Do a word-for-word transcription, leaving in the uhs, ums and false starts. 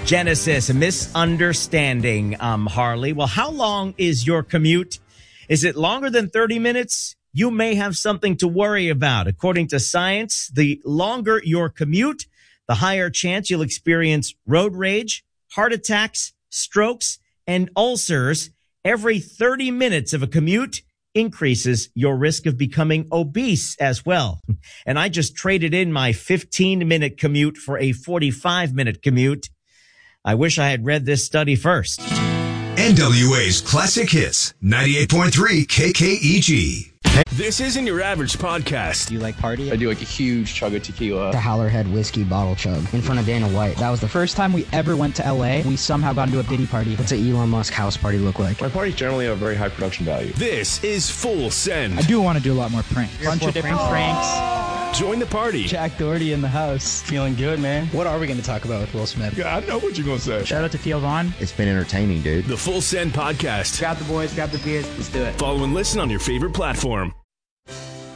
Genesis, a misunderstanding, um, Harley. Well, how long is your commute? Is it longer than thirty minutes? You may have something to worry about. According to science, the longer your commute, the higher chance you'll experience road rage, heart attacks, strokes, and ulcers. Every thirty minutes of a commute increases your risk of becoming obese as well. And I just traded in my fifteen minute commute for a forty-five minute commute. I wish I had read this study first. N W A's Classic Hits, ninety-eight point three K K E G. This isn't your average podcast. Do you like party? I do like a huge chug of tequila. The Howlerhead whiskey bottle chug in front of Dana White. That was the First time we ever went to L A, we somehow got into a Diddy party. What's an Elon Musk house party look like? My parties generally have very high production value. This is Full Send. I do want to do a lot more pranks. A bunch of different pranks. Join the party. Jack Doherty in the house. Feeling good, man. What are we going to talk about with Will Smith? Yeah, I know what you're going to say. Shout out to Theo Vaughn. It's been entertaining, dude. The Full Send podcast. Grab the boys, grab the beers, let's do it. Follow and listen on your favorite platform.